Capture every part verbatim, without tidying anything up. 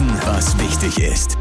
Wissen, was wichtig ist.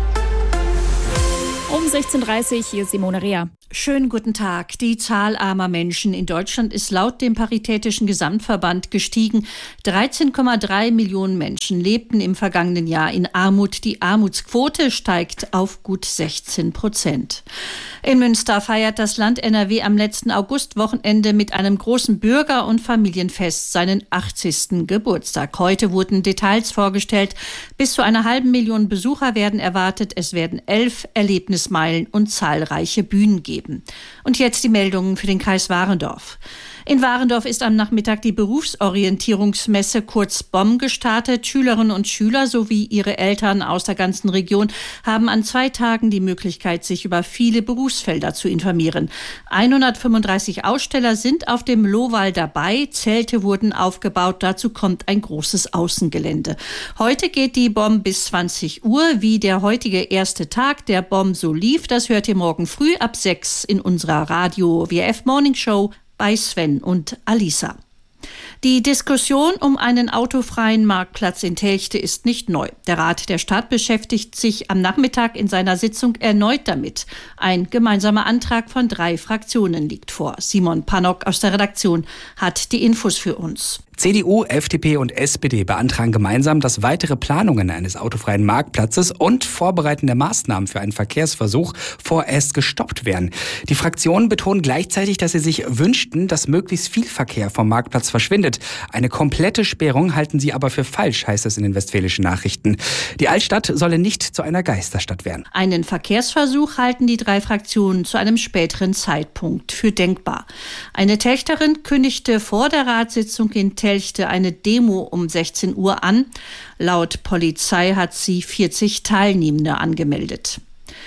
Um sechzehn Uhr dreißig, hier ist Simone Rea. Schönen guten Tag. Die Zahl armer Menschen in Deutschland ist laut dem Paritätischen Gesamtverband gestiegen. dreizehn Komma drei Millionen Menschen lebten im vergangenen Jahr in Armut. Die Armutsquote steigt auf gut sechzehn Prozent. In Münster feiert das Land N R W am letzten Augustwochenende mit einem großen Bürger- und Familienfest seinen achtzigsten Geburtstag. Heute wurden Details vorgestellt. Bis zu einer halben Million Besucher werden erwartet. Es werden elf Erlebnismeilen und zahlreiche Bühnen geben. Und jetzt die Meldungen für den Kreis Warendorf. In Warendorf ist am Nachmittag die Berufsorientierungsmesse kurz B O M gestartet. Schülerinnen und Schüler sowie ihre Eltern aus der ganzen Region haben an zwei Tagen die Möglichkeit, sich über viele Berufsfelder zu informieren. hundertfünfunddreißig Aussteller sind auf dem Lohwall dabei. Zelte wurden aufgebaut. Dazu kommt ein großes Außengelände. Heute geht die B O M bis zwanzig Uhr. Wie der heutige erste Tag der B O M so lief, das hört ihr morgen früh ab sechs in unserer Radio-W F Morning Show bei Sven und Alisa. Die Diskussion um einen autofreien Marktplatz in Telchte ist nicht neu. Der Rat der Stadt beschäftigt sich am Nachmittag in seiner Sitzung erneut damit. Ein gemeinsamer Antrag von drei Fraktionen liegt vor. Simon Pannock aus der Redaktion hat die Infos für uns. C D U, F D P und S P D beantragen gemeinsam, dass weitere Planungen eines autofreien Marktplatzes und vorbereitende Maßnahmen für einen Verkehrsversuch vorerst gestoppt werden. Die Fraktionen betonen gleichzeitig, dass sie sich wünschten, dass möglichst viel Verkehr vom Marktplatz verschwindet. Eine komplette Sperrung halten sie aber für falsch, heißt es in den Westfälischen Nachrichten. Die Altstadt solle nicht zu einer Geisterstadt werden. Einen Verkehrsversuch halten die drei Fraktionen zu einem späteren Zeitpunkt für denkbar. Eine Telchterin kündigte vor der Ratssitzung in Telchte eine Demo um sechzehn Uhr an. Laut Polizei hat sie vierzig Teilnehmende angemeldet.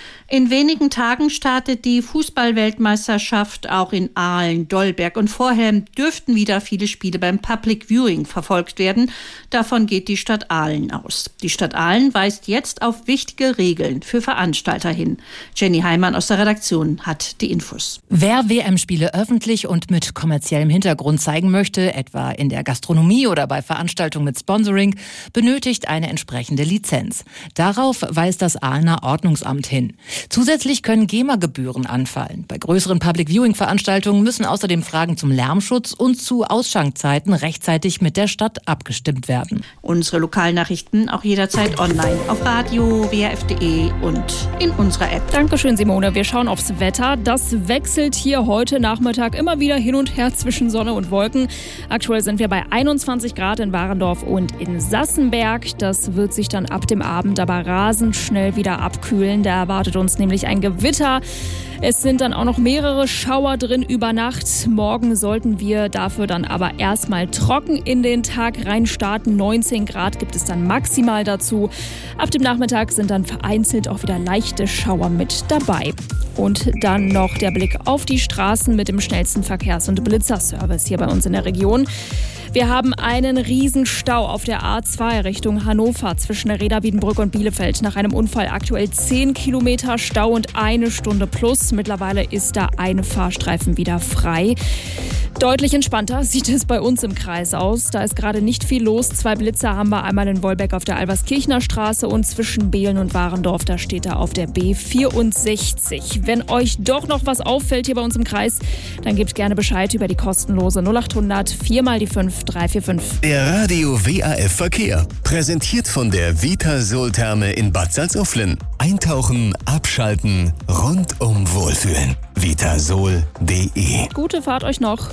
In wenigen Tagen startet die Fußball-Weltmeisterschaft. Auch in Aalen, Dolberg und Vorhelm dürften wieder viele Spiele beim Public Viewing verfolgt werden. Davon geht die Stadt Aalen aus. Die Stadt Aalen weist jetzt auf wichtige Regeln für Veranstalter hin. Jenny Heimann aus der Redaktion hat die Infos. Wer W M-Spiele öffentlich und mit kommerziellem Hintergrund zeigen möchte, etwa in der Gastronomie oder bei Veranstaltungen mit Sponsoring, benötigt eine entsprechende Lizenz. Darauf weist das Aalener Ordnungsamt hin. Zusätzlich können GEMA-Gebühren anfallen. Bei größeren Public-Viewing-Veranstaltungen müssen außerdem Fragen zum Lärmschutz und zu Ausschankzeiten rechtzeitig mit der Stadt abgestimmt werden. Unsere Lokalnachrichten auch jederzeit online auf Radio, W R F punkt de und in unserer App. Dankeschön, Simone. Wir schauen aufs Wetter. Das wechselt hier heute Nachmittag immer wieder hin und her zwischen Sonne und Wolken. Aktuell sind wir bei einundzwanzig Grad in Warendorf und in Sassenberg. Das wird sich dann ab dem Abend aber rasend schnell wieder abkühlen. Da erwartet uns nämlich ein Gewitter. Es sind dann auch noch mehrere Schauer drin über Nacht. Morgen sollten wir dafür dann aber erstmal trocken in den Tag reinstarten. neunzehn Grad gibt es dann maximal dazu. Ab dem Nachmittag sind dann vereinzelt auch wieder leichte Schauer mit dabei. Und dann noch der Blick auf die Straßen mit dem schnellsten Verkehrs- und Blitzerservice hier bei uns in der Region. Wir haben einen Riesenstau auf der A zwei Richtung Hannover zwischen Reda, Wiedenbrück und Bielefeld. Nach einem Unfall aktuell zehn Kilometer Stau und eine Stunde plus. Mittlerweile ist da ein Fahrstreifen wieder frei. Deutlich entspannter sieht es bei uns im Kreis aus. Da ist gerade nicht viel los. Zwei Blitzer haben wir, einmal in Wolbeck auf der Alberskirchner Straße und zwischen Behlen und Warendorf, da steht er auf der B vierundsechzig. Wenn euch doch noch was auffällt hier bei uns im Kreis, dann gebt gerne Bescheid über die kostenlose null acht hundert vier mal die fünf drei vier fünf. Der Radio W A F Verkehr, präsentiert von der Vitasol-Therme in Bad Salzuflen. Eintauchen, abschalten, rundum wohlfühlen. vitasol punkt de. Gute Fahrt euch noch.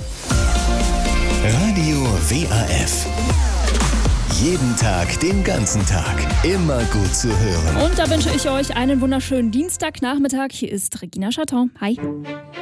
Radio W A F. Jeden Tag, den ganzen Tag. Immer gut zu hören. Und da wünsche ich euch einen wunderschönen Dienstagnachmittag. Hier ist Regina Chaton. Hi.